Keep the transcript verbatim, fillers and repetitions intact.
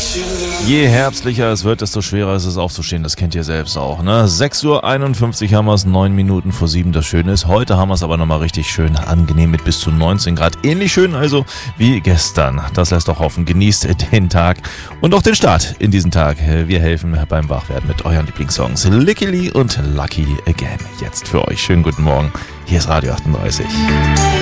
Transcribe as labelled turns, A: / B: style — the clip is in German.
A: Je herbstlicher es wird, desto schwerer ist es aufzustehen. Das kennt ihr selbst auch, ne? sechs Uhr einundfünfzig haben wir es, neun Minuten vor sieben. Das Schöne ist, heute haben wir es aber nochmal richtig schön angenehm mit bis zu neunzehn Grad. Ähnlich schön also wie gestern. Das lässt doch hoffen. Genießt den Tag und auch den Start in diesen Tag. Wir helfen beim Wachwerden mit euren Lieblingssongs. Licky Lee und Lucky Again. Jetzt für euch. Schönen guten Morgen. Hier ist Radio achtunddreißig.